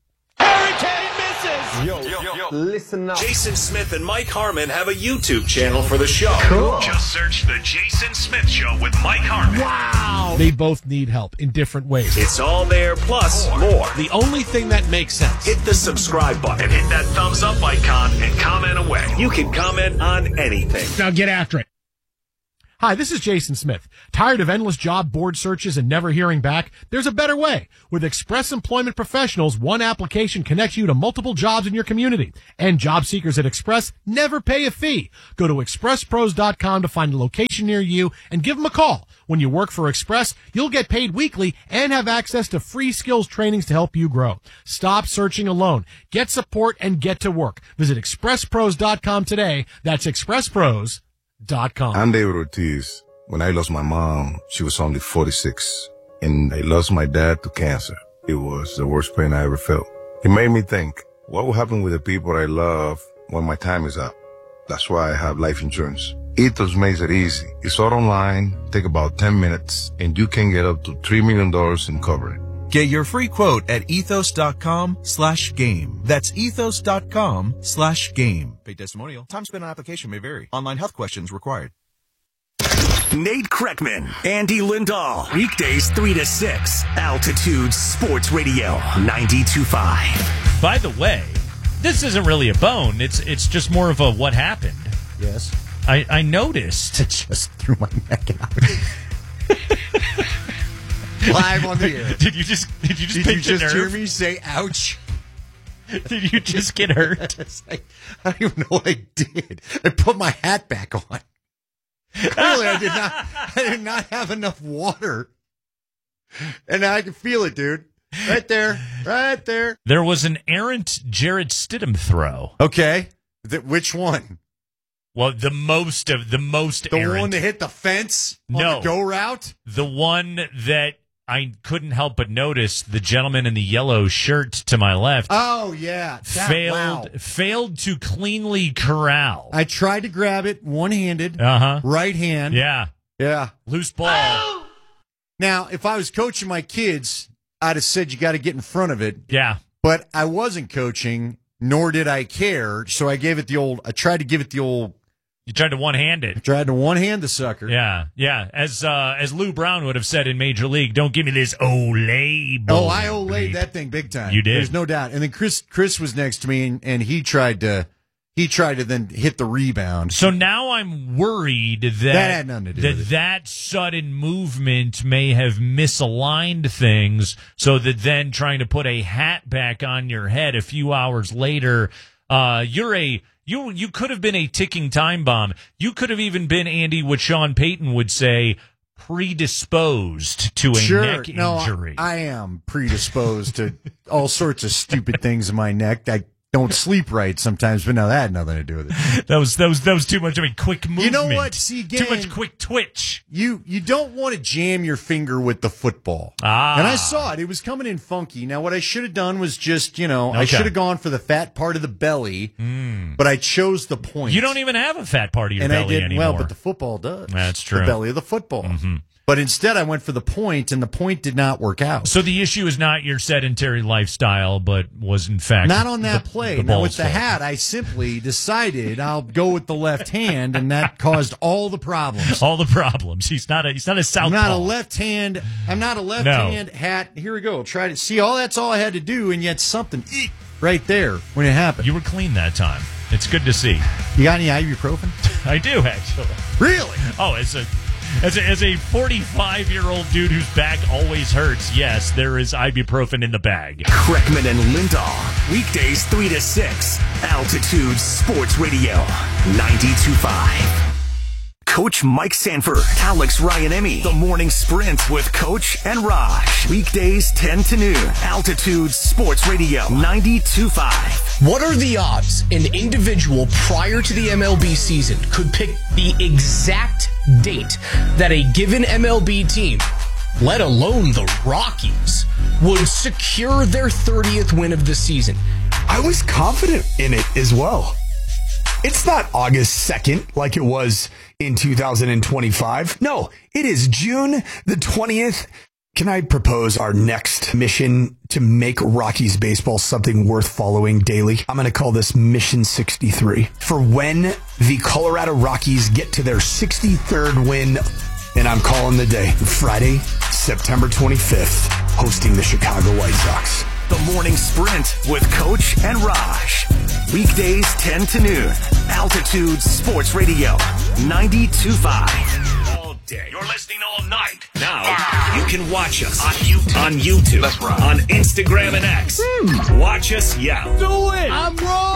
Yo, listen up. Jason Smith and Mike Harmon have a YouTube channel for the show. Cool. Just search The Jason Smith Show with Mike Harmon. Wow. They both need help in different ways. It's all there, plus more. The only thing that makes sense. Hit the subscribe button, hit that thumbs up icon, and comment away. You can comment on anything. Now get after it. Hi, this is Jason Smith. Tired of endless job board searches and never hearing back? There's a better way. With Express Employment Professionals, one application connects you to multiple jobs in your community. And job seekers at Express never pay a fee. Go to expresspros.com to find a location near you and give them a call. When you work for Express, you'll get paid weekly and have access to free skills trainings to help you grow. Stop searching alone. Get support and get to work. Visit expresspros.com today. That's expresspros.com. I'm David Ortiz. When I lost my mom, she was only 46, and I lost my dad to cancer. It was the worst pain I ever felt. It made me think, what will happen with the people I love when my time is up? That's why I have life insurance. Ethos makes it easy. It's all online, take about 10 minutes, and you can get up to $3 million in coverage. Get your free quote at ethos.com/game. That's ethos.com/game. Paid testimonial. Time spent on application may vary. Online health questions required. Nate Kreckman, Andy Lindahl. Weekdays 3 to 6. Altitude Sports Radio 92.5. By the way, this isn't really a bone. It's just more of a what happened. Yes. I noticed. It just threw my neck out. Live on the air. Did you just hear me say ouch? Did you just get hurt? I don't even know what I did. I put my hat back on. Clearly, I did not have enough water. And I can feel it, dude. Right there. Right there. There was an errant Jarrett Stidham throw. Okay. Which one? Well, the most The errant. one that hit the fence on the go route? The one that I couldn't help but notice, the gentleman in the yellow shirt to my left. Oh, yeah. Failed to cleanly corral. I tried to grab it one-handed. Right hand. Yeah. Yeah. Loose ball. Now, if I was coaching my kids, I'd have said you got to get in front of it. Yeah. But I wasn't coaching, nor did I care. So I tried to give it the old. You tried to one-hand it. I tried to one-hand the sucker. Yeah, yeah. As Lou Brown would have said in Major League, don't give me this Olay ball. Oh, I Olayed that thing big time. You did. There's no doubt. And then Chris was next to me, and he tried to then hit the rebound. So now I'm worried that had nothing to do with it. That sudden movement may have misaligned things, so that then trying to put a hat back on your head a few hours later, You could have been a ticking time bomb. You could have even been, Andy, what Sean Payton would say, predisposed to a neck injury. I am predisposed to all sorts of stupid things in my neck. I don't sleep right sometimes, but no, that had nothing to do with it. That was too much of a quick movement. You know what? See, again, too much quick twitch. You don't want to jam your finger with the football. And I saw it. It was coming in funky. Now, what I should have done was just, I should have gone for the fat part of the belly, but I chose the point. You don't even have a fat part of your belly anymore. Well, but the football does. That's true. The belly of the football. Mm-hmm. But instead, I went for the point, and the point did not work out. So the issue is not your sedentary lifestyle, but was, in fact, not on that play. Now, with the fault. hat, I simply decided I'll go with the left hand, and that caused all the problems. All the problems. He's not a southpaw. I'm not a left hand hat. Here we go. Try to see. That's all I had to do, and yet something right there when it happened. You were clean that time. It's good to see. You got any ibuprofen? I do, actually. Really? Oh, as a 45-year-old dude whose back always hurts, yes, there is ibuprofen in the bag. Kreckman and Lindahl. Weekdays 3 to 6. Altitude Sports Radio 92.5. Coach Mike Sanford, Alex Ryan-Emmy, The Morning Sprint with Coach and Raj. Weekdays 10 to noon. Altitude Sports Radio 92.5. What are the odds an individual prior to the MLB season could pick the exact date that a given MLB team, let alone the Rockies, would secure their 30th win of the season? I was confident in it as well. It's not August 2nd like it was in 2025. No, it is June the 20th. Can I propose our next mission to make Rockies baseball something worth following daily? I'm going to call this Mission 63. For when the Colorado Rockies get to their 63rd win, and I'm calling the day Friday, September 25th, hosting the Chicago White Sox. The Morning Sprint with Coach and Raj. Weekdays 10 to noon. Altitude Sports Radio 92.5. All day. You're listening all night. Now you can watch us on YouTube. That's right. On Instagram and X. Watch us yell. Do it. I'm wrong.